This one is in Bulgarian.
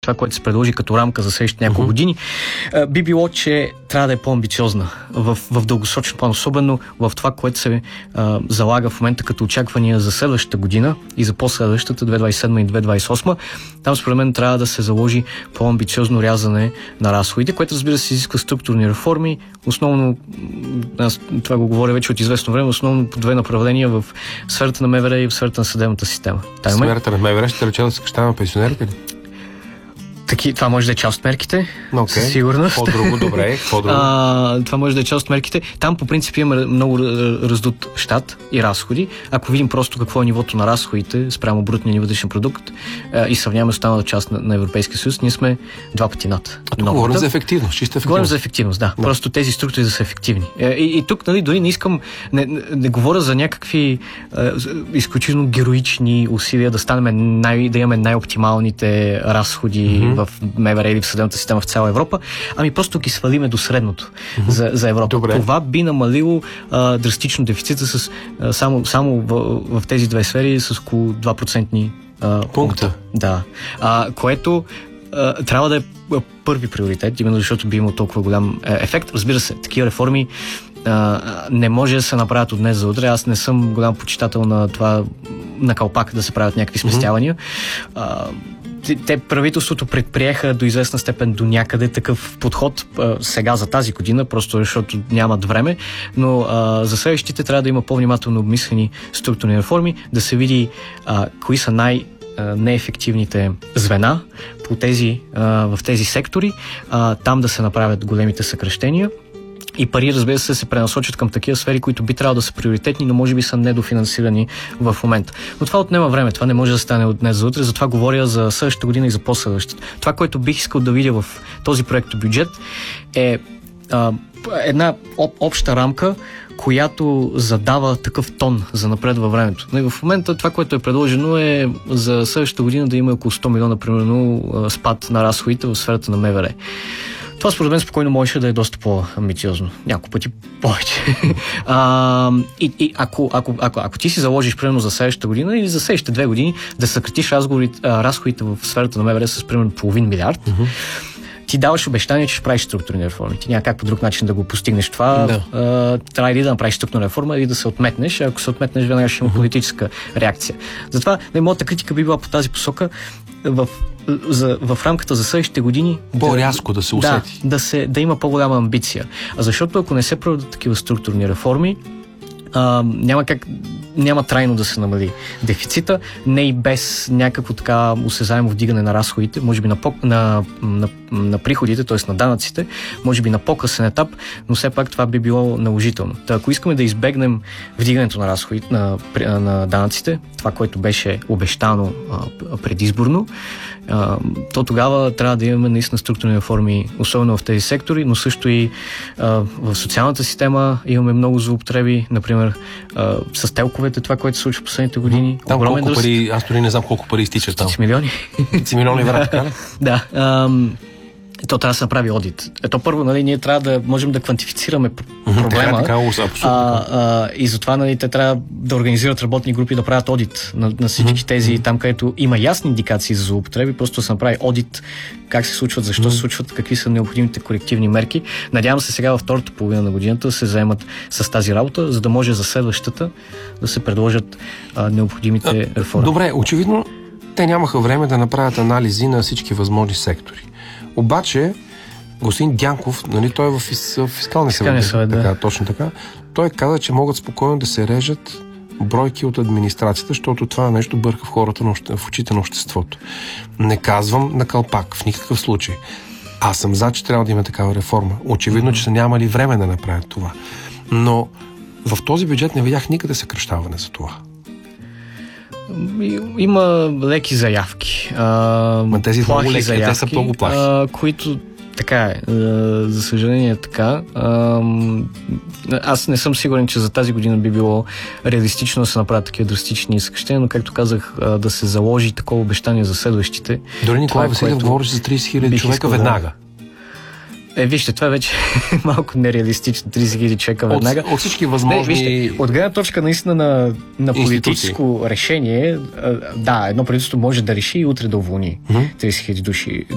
това, което се предложи като рамка за следващите няколко години, би било, че трябва да е по-амбициозна в дългосрочен план, особено в това, което се залага в момента като очаквания за следващата година и за последващата 2027 и 2028. Там според мен трябва да се заложи по-амбициозно рязане на разходите, което разбира се изисква структурни реформи. Основно, аз това го говоря вече от известно време, основно по две направления в сферата на МВР и в сферата на съдебната система. Сферата на МВР ще рече да съкращаваме пенсионерите ли? Това може да е част от мерките, със сигурност. По-друго, добре. Това може да е част от мерките. Там по принцип имаме много раздут щат и разходи. Ако видим просто какво е нивото на разходите спрямо брутния ни вътрешен продукт и сравняваме останалата част на Европейския съюз, ние сме 2 пъти над. Говорим за ефективност, чиста ефективност. Говорим за ефективност, да. Просто тези структури да са ефективни. И тук, дори не искам, не говоря за някакви изключително героични усилия да станем да имаме най-оптималните разходи в МВР или в съдебната система в цяла Европа, ами просто ги свалиме до средното за Европа. Добре. Това би намалило драстично дефицита само в тези две сфери с около 2% пункта. Да. Което трябва да е първи приоритет, именно защото би имал толкова голям ефект. Разбира се, такива реформи не може да се направят от днес за утре. Аз не съм голям почитател на това на калпак да се правят някакви спестявания. Те правителството предприеха до известна степен до някъде такъв подход сега за тази година, просто защото нямат време, но за следващите трябва да има по-внимателно обмислени структурни реформи, да се види кои са неефективните звена в тези сектори, там да се направят големите съкращения. И пари, разбира се пренасочат към такива сфери, които би трябвало да са приоритетни, но може би са недофинансирани в момента. Но това отнема време, това не може да стане от днес за утре, затова говоря за следващата година и за последващата. Това, което бих искал да видя в този проектобюджет е една обща рамка, която задава такъв тон за напред във времето. Но в момента това, което е предложено е за следващата година да има около 100 милиона, примерно, спад на разходите в сферата на МВР. Това според мен спокойно можеше да е доста по-амбициозно. Няколко пъти повече. И ако ти си заложиш примерно за следващата година или за следващите 2 години да съкратиш разходите в сферата на МВР с примерно половин милиард, ти даваш обещание, че ще правиш структурни реформи. Ти няма как по друг начин да го постигнеш това. Трябва или да направиш структурна реформа, или да се отметнеш. Ако се отметнеш, веднага ще има политическа реакция. Затова моята критика би била по тази посока в рамката за следващите години по-рязко да се усети. Да има по-голяма амбиция. Защото ако не се проведат такива структурни реформи, няма трайно да се намали дефицита, не и без някакво така осезаемо вдигане на разходите, може би на приходите, т.е. на данъците, може би на по-късен етап, но все пак това би било наложително. Ако искаме да избегнем вдигането на разходите на данъците, това, което беше обещано предизборно, то тогава трябва да имаме наистина структурни реформи, особено в тези сектори, но също и в социалната система имаме много злоупотреби, например с телковете, това, което се случва в последните години. Там колко пари, аз дори не знам колко пари изтичат там. 100 милиони. 100 милиони врата, така ли? Да. То трябва да се направи одит. Първо, ние трябва да можем да квантифицираме проблема. И затова те трябва да организират работни групи да правят одит на всички тези там, където има ясни индикации за злоупотреби, просто да се направи одит как се случват, защо се случват, какви са необходимите корективни мерки. Надявам се сега във втората половина на годината да се заемат с тази работа, за да може за следващата да се предложат необходимите реформи. Добре, очевидно те нямаха време да направят анализи на всички възможни сектори. Обаче, господин Дянков, той е в фискалния съвет, така, точно така, той каза, че могат спокойно да се режат бройки от администрацията, защото това нещо бърка в хората, в очите на обществото. Не казвам на калпак, в никакъв случай. Аз съм за, че трябва да има такава реформа. Очевидно, че са нямали време да направят това. Но в този бюджет не видях никъде съкращаване за това. Има леки заявки. Тези много леки, те са много плахи. Които така е. За съжаление така. Аз не съм сигурен, че за тази година би било реалистично да се направят такива драстични съкращения, но както казах, да се заложи такова обещание за следващите. Дори Николай Василев говори за 30 000 човека веднага. Вижте, това е вече малко нереалистично. 30 000 човека веднага. От всички възможни... Вижте, от гледна точка наистина на политическо решение, едно правителство може да реши и утре да уволни 30 000 души.